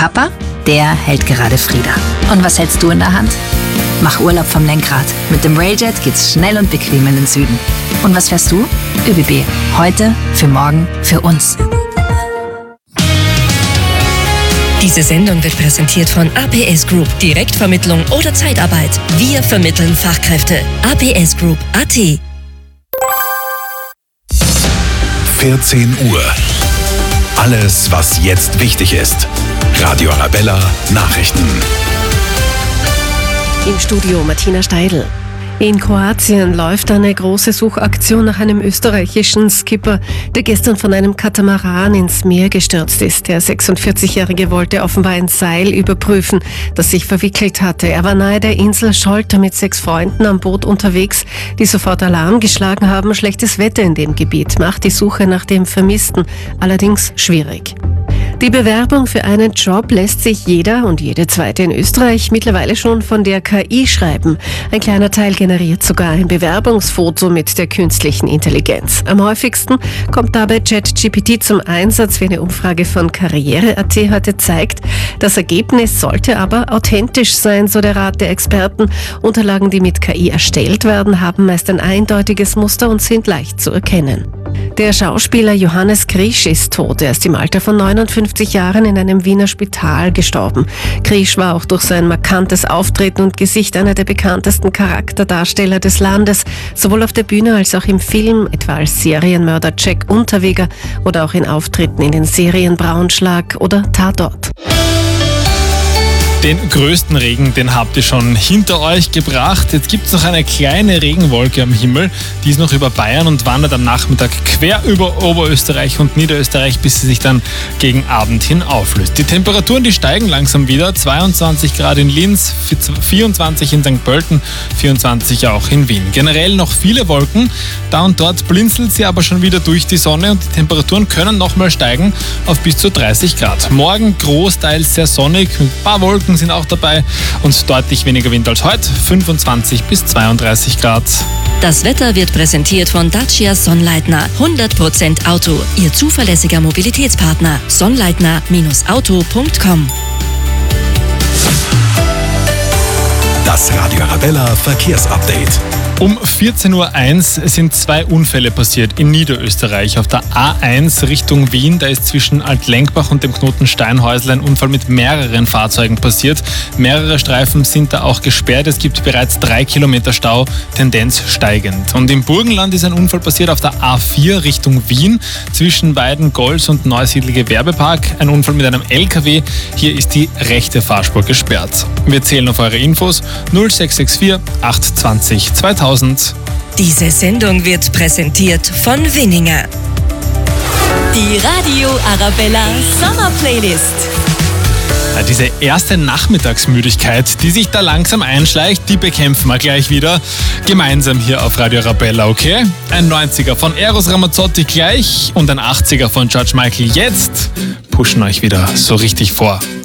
Papa, der hält gerade Frieda. Und was hältst du in der Hand? Mach Urlaub vom Lenkrad. Mit dem Railjet geht's schnell und bequem in den Süden. Und was fährst du? ÖBB. Heute, für morgen, für uns. Diese Sendung wird präsentiert von APS Group. Direktvermittlung oder Zeitarbeit. Wir vermitteln Fachkräfte. APS Group AT. 14 Uhr. Alles, was jetzt wichtig ist. Radio Arabella Nachrichten. Im Studio Martina Steidl. In Kroatien läuft eine große Suchaktion nach einem österreichischen Skipper, der gestern von einem Katamaran ins Meer gestürzt ist. Der 46-Jährige wollte offenbar ein Seil überprüfen, das sich verwickelt hatte. Er war nahe der Insel Scholta mit 6 Freunden am Boot unterwegs, die sofort Alarm geschlagen haben. Schlechtes Wetter in dem Gebiet macht die Suche nach dem Vermissten allerdings schwierig. Die Bewerbung für einen Job lässt sich jeder und jede Zweite in Österreich mittlerweile schon von der KI schreiben. Ein kleiner Teil generiert sogar ein Bewerbungsfoto mit der künstlichen Intelligenz. Am häufigsten kommt dabei ChatGPT zum Einsatz, wie eine Umfrage von Karriere.at heute zeigt. Das Ergebnis sollte aber authentisch sein, so der Rat der Experten. Unterlagen, die mit KI erstellt werden, haben meist ein eindeutiges Muster und sind leicht zu erkennen. Der Schauspieler Johannes Krisch ist tot. Er ist im Alter von 59 Jahren in einem Wiener Spital gestorben. Krisch war auch durch sein markantes Auftreten und Gesicht einer der bekanntesten Charakterdarsteller des Landes, sowohl auf der Bühne als auch im Film, etwa als Serienmörder Jack Unterweger oder auch in Auftritten in den Serien Braunschlag oder Tatort. Den größten Regen, den habt ihr schon hinter euch gebracht. Jetzt gibt es noch eine kleine Regenwolke am Himmel. Die ist noch über Bayern und wandert am Nachmittag quer über Oberösterreich und Niederösterreich, bis sie sich dann gegen Abend hin auflöst. Die Temperaturen, die steigen langsam wieder. 22 Grad in Linz, 24 in St. Pölten, 24 auch in Wien. Generell noch viele Wolken. Da und dort blinzelt sie aber schon wieder durch die Sonne und die Temperaturen können nochmal steigen auf bis zu 30 Grad. Morgen großteils sehr sonnig, mit ein paar Wolken sind auch dabei und deutlich weniger Wind als heute, 25 bis 32 Grad. Das Wetter wird präsentiert von Dacia Sonnleitner. 100% Auto, Ihr zuverlässiger Mobilitätspartner. Sonnleitner-auto.com. Das Radio Arabella Verkehrsupdate. Um 14.01 Uhr sind 2 Unfälle passiert in Niederösterreich. Auf der A1 Richtung Wien, da ist zwischen Altlenkbach und dem Knoten Steinhäusl ein Unfall mit mehreren Fahrzeugen passiert. Mehrere Streifen sind da auch gesperrt. Es gibt bereits 3 Kilometer Stau, Tendenz steigend. Und im Burgenland ist ein Unfall passiert auf der A4 Richtung Wien, zwischen Weiden-Golz und Neusiedl Gewerbepark. Ein Unfall mit einem LKW. Hier ist die rechte Fahrspur gesperrt. Wir zählen auf eure Infos 0664 820 2000. Diese Sendung wird präsentiert von Winninger. Die Radio Arabella Summer Playlist. Ja, diese erste Nachmittagsmüdigkeit, die sich da langsam einschleicht, die bekämpfen wir gleich wieder. Gemeinsam hier auf Radio Arabella, okay? Ein 90er von Eros Ramazzotti gleich und ein 80er von George Michael jetzt pushen euch wieder so richtig vor.